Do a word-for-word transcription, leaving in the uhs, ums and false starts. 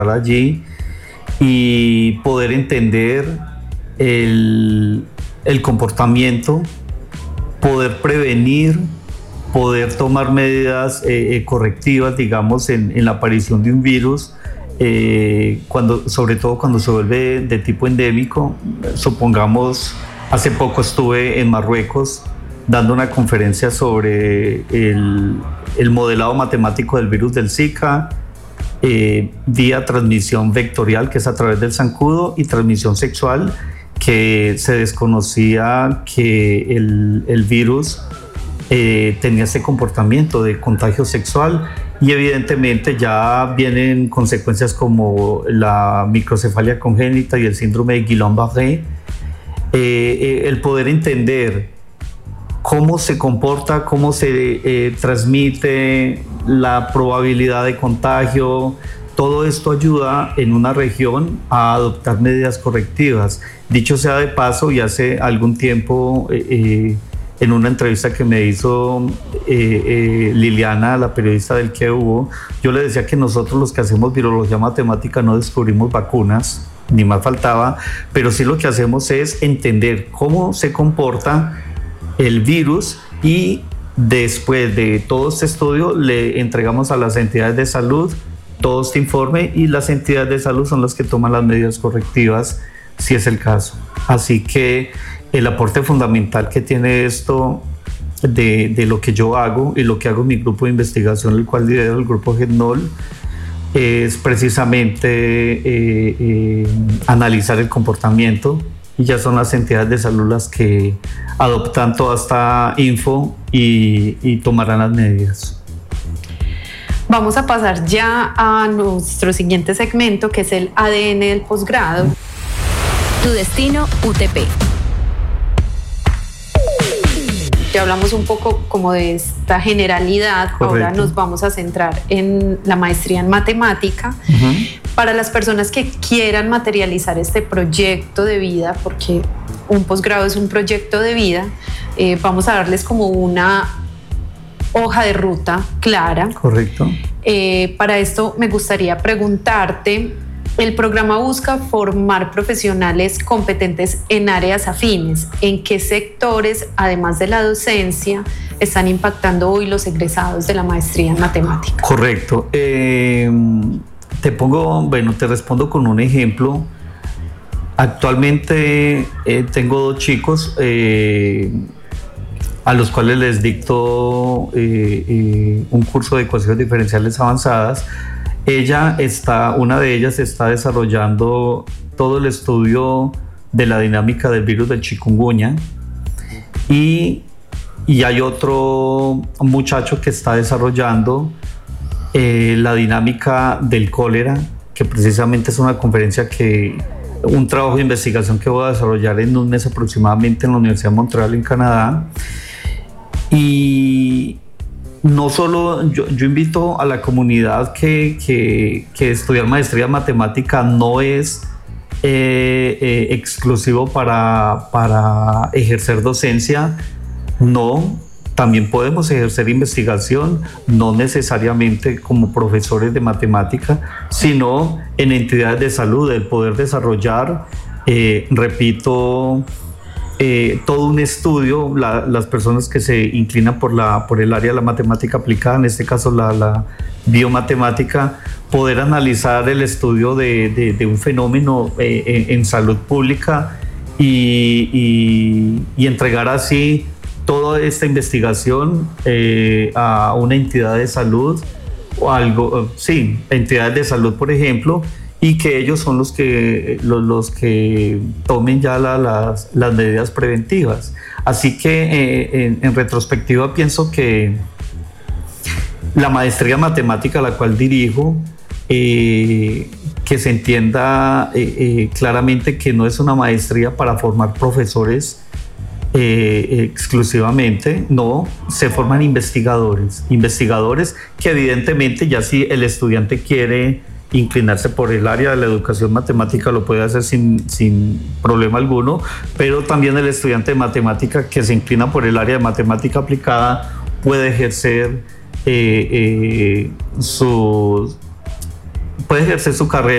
allí y poder entender el, el comportamiento, poder prevenir, poder tomar medidas eh, correctivas, digamos, en, en la aparición de un virus, eh, cuando, sobre todo cuando se vuelve de tipo endémico. Supongamos, hace poco estuve en Marruecos dando una conferencia sobre el, el modelado matemático del virus del Zika, eh, vía transmisión vectorial, que es a través del zancudo, y transmisión sexual, que se desconocía que el, el virus eh, tenía ese comportamiento de contagio sexual, y evidentemente ya vienen consecuencias como la microcefalia congénita y el síndrome de Guillain-Barré. Eh, eh, el poder entender cómo se comporta, cómo se eh, transmite, la probabilidad de contagio, todo esto ayuda en una región a adoptar medidas correctivas. Dicho sea de paso, y hace algún tiempo eh, eh, en una entrevista que me hizo eh, eh, Liliana, la periodista del que hubo, yo le decía que nosotros los que hacemos virología matemática no descubrimos vacunas, ni más faltaba, pero sí lo que hacemos es entender cómo se comporta el virus, y después de todo este estudio le entregamos a las entidades de salud todo este informe, y las entidades de salud son las que toman las medidas correctivas si es el caso. Así que el aporte fundamental que tiene esto de, de lo que yo hago y lo que hago en mi grupo de investigación, el cual lidero el grupo GENOL, es precisamente eh, eh, analizar el comportamiento, y ya son las entidades de salud las que adoptan toda esta info y, y tomarán las medidas. Vamos a pasar ya a nuestro siguiente segmento, que es el A D N del posgrado. Tu destino U T P. Ya hablamos un poco como de esta generalidad. Correcto. Ahora nos vamos a centrar en la maestría en matemática. Uh-huh. Para las personas que quieran materializar este proyecto de vida, porque un posgrado es un proyecto de vida, eh, vamos a darles como una hoja de ruta clara. Correcto. Eh, para esto me gustaría preguntarte, el programa busca formar profesionales competentes en áreas afines. ¿En qué sectores, además de la docencia, están impactando hoy los egresados de la maestría en matemática? Correcto. Eh, te pongo, bueno, te respondo con un ejemplo. Actualmente eh, tengo dos chicos eh, a los cuales les dicto eh, eh, un curso de ecuaciones diferenciales avanzadas. Ella está, una de ellas está desarrollando todo el estudio de la dinámica del virus del chikungunya, y, y hay otro muchacho que está desarrollando eh, la dinámica del cólera, que precisamente es una conferencia que, un trabajo de investigación que voy a desarrollar en un mes aproximadamente en la Universidad de Montreal, en Canadá. Y no solo, yo, yo invito a la comunidad que, que, que estudiar maestría en matemática no es eh, eh, exclusivo para, para ejercer docencia. No, también podemos ejercer investigación, no necesariamente como profesores de matemática, sino en entidades de salud, el poder desarrollar, eh, repito, Eh, todo un estudio, la, las personas que se inclinan por, la, por el área de la matemática aplicada, en este caso la, la biomatemática, poder analizar el estudio de, de, de un fenómeno eh, en, en salud pública y, y, y entregar así toda esta investigación eh, a una entidad de salud o algo, sí, entidades de salud, por ejemplo, y que ellos son los que, los, los que tomen ya la, las, las medidas preventivas. Así que eh, en, en retrospectiva pienso que la maestría en matemática, la cual dirijo, eh, que se entienda eh, eh, claramente que no es una maestría para formar profesores eh, exclusivamente, no, se forman investigadores, investigadores que evidentemente ya si el estudiante quiere inclinarse por el área de la educación matemática lo puede hacer sin, sin problema alguno, pero también el estudiante de matemática que se inclina por el área de matemática aplicada puede ejercer eh, eh, sus, puede ejercer su carrera